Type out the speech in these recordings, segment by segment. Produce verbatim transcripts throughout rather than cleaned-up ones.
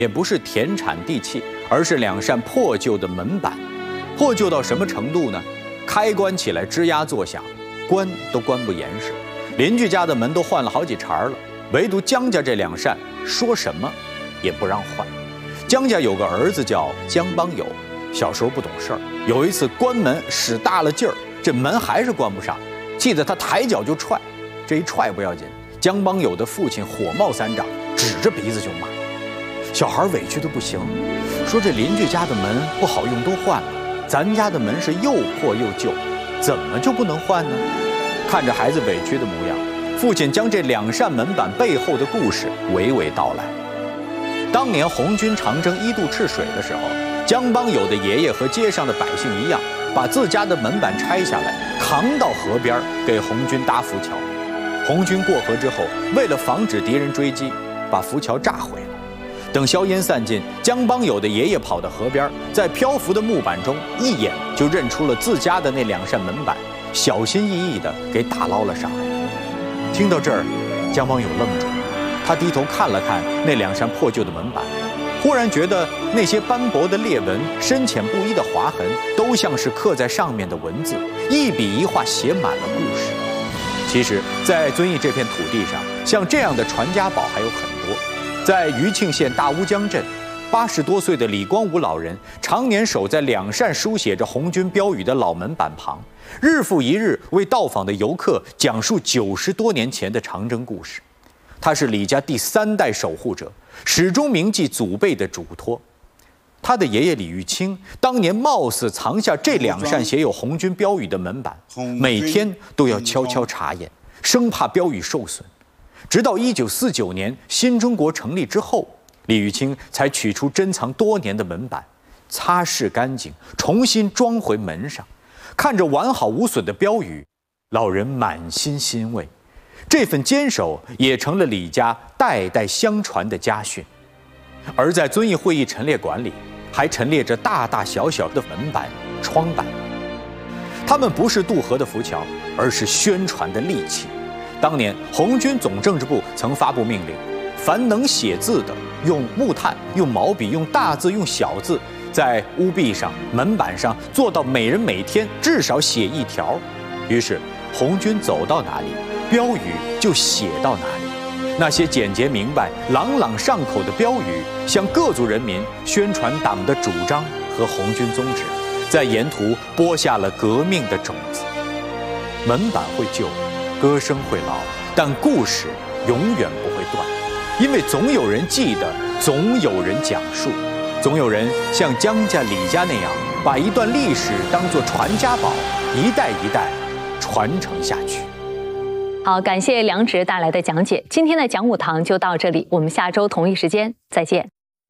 也不是田产地契，而是两扇破旧的门板。破旧到什么程度呢？开关起来吱呀作响，关都关不严实。邻居家的门都换了好几茬了，唯独江家这两扇说什么也不让换。江家有个儿子叫江邦友，小时候不懂事儿，有一次关门使大了劲儿，这门还是关不上，气得他抬脚就踹。这一踹不要紧，江邦友的父亲火冒三丈，指着鼻子就骂。小孩委屈的不行，说这邻居家的门不好用都换了，咱家的门是又破又旧，怎么就不能换呢？看着孩子委屈的模样，父亲将这两扇门板背后的故事娓娓道来。当年红军长征一渡赤水的时候，江邦友的爷爷和街上的百姓一样，把自家的门板拆下来，扛到河边给红军搭浮桥。红军过河之后，为了防止敌人追击，把浮桥炸毁了。等硝烟散尽，江邦友的爷爷跑到河边，在漂浮的木板中一眼就认出了自家的那两扇门板，小心翼翼地给打捞了上来。听到这儿，江邦友愣住了，他低头看了看那两扇破旧的门板，忽然觉得那些斑驳的裂纹、深浅不一的划痕，都像是刻在上面的文字，一笔一画写满了故事。其实，在遵义这片土地上，像这样的传家宝还有很多。在余庆县大乌江镇，八十多岁的李光武老人常年守在两扇书写着红军标语的老门板旁，日复一日为到访的游客讲述九十多年前的长征故事。他是李家第三代守护者，始终铭记祖辈的嘱托。他的爷爷李玉清当年貌似藏下这两扇写有红军标语的门板，每天都要悄悄查验，生怕标语受损。直到一九四九年新中国成立之后，李玉清才取出珍藏多年的门板，擦拭干净，重新装回门上。看着完好无损的标语，老人满心欣慰。这份坚守也成了李家代代相传的家训。而在遵义会议陈列馆里，还陈列着大大小小的门板、窗板。它们不是渡河的浮桥，而是宣传的利器。当年红军总政治部曾发布命令，凡能写字的，用木炭、用毛笔、用大字、用小字，在屋壁上、门板上做到每人每天至少写一条。于是红军走到哪里，标语就写到哪里。那些简洁明白、朗朗上口的标语，向各族人民宣传党的主张和红军宗旨，在沿途播下了革命的种子。门板会旧，歌声会老，但故事永远不会断，因为总有人记得，总有人讲述，总有人像江家、李家那样，把一段历史当作传家宝，一代一代传承下去。 好，感谢梁植带来的讲解。今天的讲武堂就到这里，我们下周同一时间再见。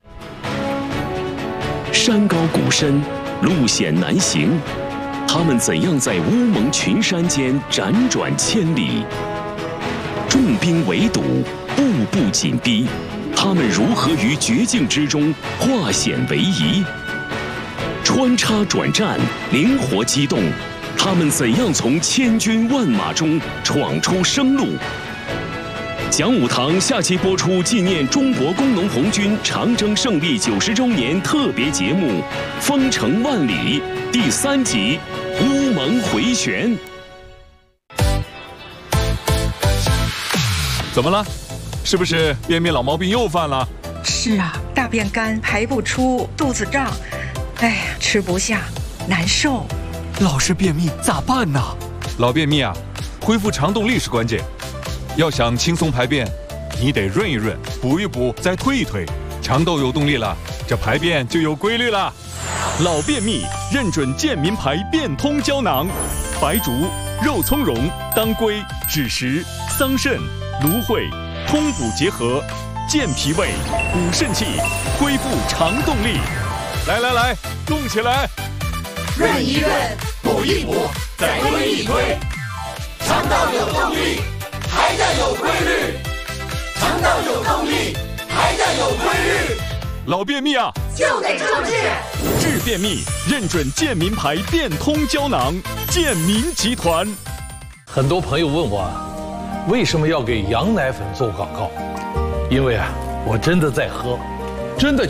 山高谷深，路险难行，他们怎样在乌蒙群山间辗转千里？重兵围堵，步步紧逼，他们如何于绝境之中化险为夷？穿插转战，灵活机动。他们怎样从千军万马中闯出生路？讲武堂下期播出纪念中国工农红军长征胜利九十周年特别节目《风城万里》第三集《乌蒙回旋》。 怎么了？是不是便秘老毛病又犯了？ 是啊，大便干，排不出，肚子胀，哎呀，吃不下，难受。 老是便秘咋办呢？ 老便秘啊，恢复肠动力是关键。要想轻松排便，你得润一润，补一补，再推一推，肠道有动力了，这排便就有规律了。 老便秘认准健民牌变通胶囊，白术、肉苁蓉、当归、枳实、桑葚、芦荟，通补结合，健脾胃、补肾气，恢复肠动力。 来来来，动起来！ 润一润，补一补，再推一推，肠道有动力，排便有规律，肠道有动力，排便有规律。 老便秘啊， 就得注治。 治便秘认准健民牌变通胶囊，健民集团。 很多朋友问我，为什么要给羊奶粉做广告？因为啊，我真的在喝。 真的